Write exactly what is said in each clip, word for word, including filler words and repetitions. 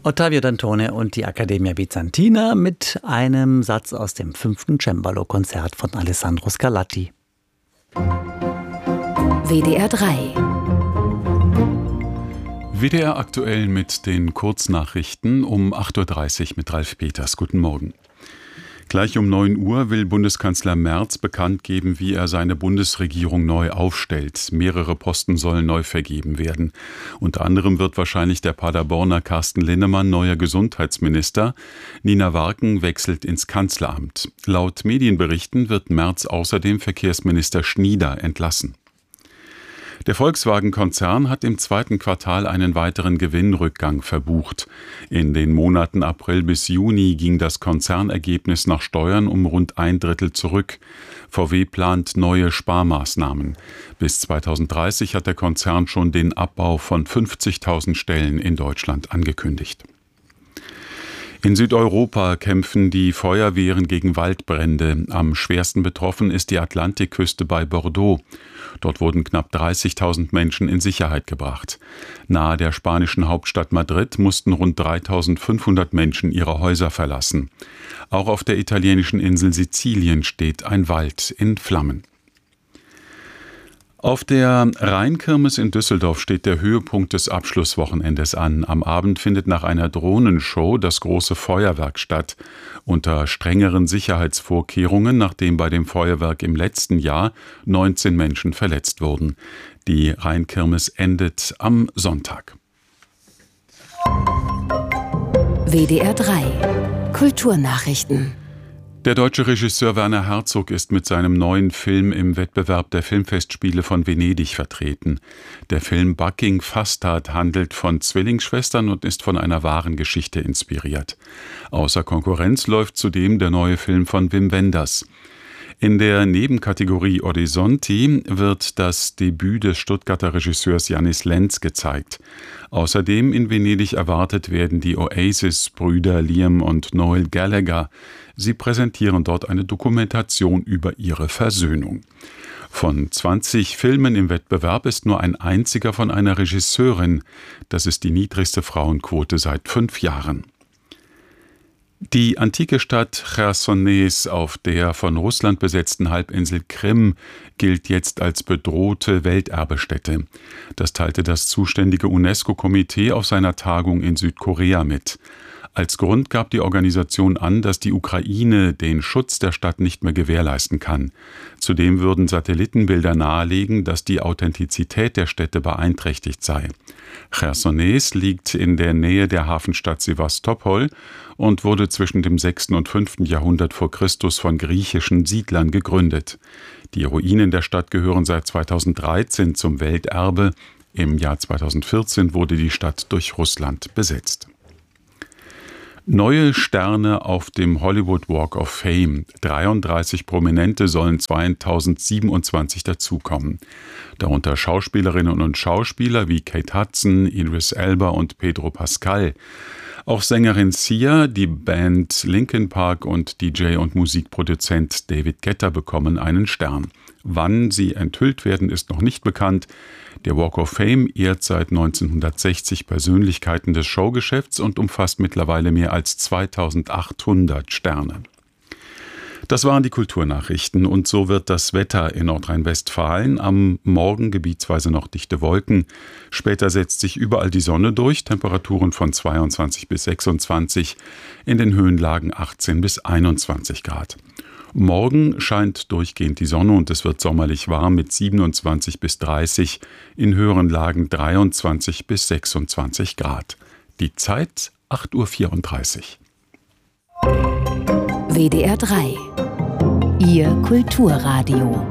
Ottavio Dantone und die Accademia Bizantina mit einem Satz aus dem fünften Cembalo-Konzert von Alessandro Scarlatti. W D R drei. W D R aktuell mit den Kurznachrichten um acht Uhr dreißig mit Ralf Peters. Guten Morgen. Gleich um neun Uhr will Bundeskanzler Merz bekannt geben, wie er seine Bundesregierung neu aufstellt. Mehrere Posten sollen neu vergeben werden. Unter anderem wird wahrscheinlich der Paderborner Carsten Linnemann neuer Gesundheitsminister. Nina Warken wechselt ins Kanzleramt. Laut Medienberichten wird Merz außerdem Verkehrsminister Schnieder entlassen. Der Volkswagen-Konzern hat im zweiten Quartal einen weiteren Gewinnrückgang verbucht. In den Monaten April bis Juni ging das Konzernergebnis nach Steuern um rund ein Drittel zurück. V W plant neue Sparmaßnahmen. Bis zweitausenddreißig hat der Konzern schon den Abbau von fünfzigtausend Stellen in Deutschland angekündigt. In Südeuropa kämpfen die Feuerwehren gegen Waldbrände. Am schwersten betroffen ist die Atlantikküste bei Bordeaux. Dort wurden knapp dreißigtausend Menschen in Sicherheit gebracht. Nahe der spanischen Hauptstadt Madrid mussten rund dreitausendfünfhundert Menschen ihre Häuser verlassen. Auch auf der italienischen Insel Sizilien steht ein Wald in Flammen. Auf der Rheinkirmes in Düsseldorf steht der Höhepunkt des Abschlusswochenendes an. Am Abend findet nach einer Drohnenshow das große Feuerwerk statt. Unter strengeren Sicherheitsvorkehrungen, nachdem bei dem Feuerwerk im letzten Jahr neunzehn Menschen verletzt wurden. Die Rheinkirmes endet am Sonntag. W D R drei. Kulturnachrichten. Der deutsche Regisseur Werner Herzog ist mit seinem neuen Film im Wettbewerb der Filmfestspiele von Venedig vertreten. Der Film Bucking Fastard handelt von Zwillingsschwestern und ist von einer wahren Geschichte inspiriert. Außer Konkurrenz läuft zudem der neue Film von Wim Wenders. In der Nebenkategorie Orizzonti wird das Debüt des Stuttgarter Regisseurs Janis Lenz gezeigt. Außerdem in Venedig erwartet werden die Oasis-Brüder Liam und Noel Gallagher. Sie präsentieren dort eine Dokumentation über ihre Versöhnung. Von zwanzig Filmen im Wettbewerb ist nur ein einziger von einer Regisseurin. Das ist die niedrigste Frauenquote seit fünf Jahren. Die antike Stadt Chersonees auf der von Russland besetzten Halbinsel Krim gilt jetzt als bedrohte Welterbestätte. Das teilte das zuständige UNESCO-Komitee auf seiner Tagung in Südkorea mit. Als Grund gab die Organisation an, dass die Ukraine den Schutz der Stadt nicht mehr gewährleisten kann. Zudem würden Satellitenbilder nahelegen, dass die Authentizität der Städte beeinträchtigt sei. Chersonees liegt in der Nähe der Hafenstadt Sewastopol und wurde zwischen dem sechsten und fünften Jahrhundert vor Christus von griechischen Siedlern gegründet. Die Ruinen der Stadt gehören seit zweitausenddreizehn zum Welterbe. Im Jahr zweitausendvierzehn wurde die Stadt durch Russland besetzt. Neue Sterne auf dem Hollywood Walk of Fame. dreiunddreißig Prominente sollen zweitausendsiebenundzwanzig dazukommen. Darunter Schauspielerinnen und Schauspieler wie Kate Hudson, Idris Elba und Pedro Pascal. Auch Sängerin Sia, die Band Linkin Park und D J und Musikproduzent David Guetta bekommen einen Stern. Wann sie enthüllt werden, ist noch nicht bekannt. Der Walk of Fame ehrt seit neunzehnhundertsechzig Persönlichkeiten des Showgeschäfts und umfasst mittlerweile mehr als zweitausendachthundert Sterne. Das waren die Kulturnachrichten und so wird das Wetter in Nordrhein-Westfalen. Am Morgen gebietsweise noch dichte Wolken. Später setzt sich überall die Sonne durch, Temperaturen von zweiundzwanzig bis sechsundzwanzig, in den Höhenlagen achtzehn bis einundzwanzig Grad. Morgen scheint durchgehend die Sonne und es wird sommerlich warm mit siebenundzwanzig bis dreißig, in höheren Lagen dreiundzwanzig bis sechsundzwanzig Grad. Die Zeit acht Uhr vierunddreißig. W D R drei. Ihr Kulturradio.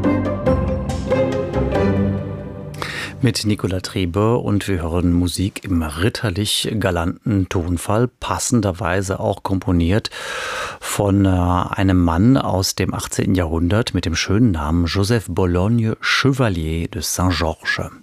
Mit Nicola Trebe und wir hören Musik im ritterlich galanten Tonfall, passenderweise auch komponiert von äh, einem Mann aus dem achtzehnten Jahrhundert mit dem schönen Namen Joseph Bologne, Chevalier de Saint-Georges.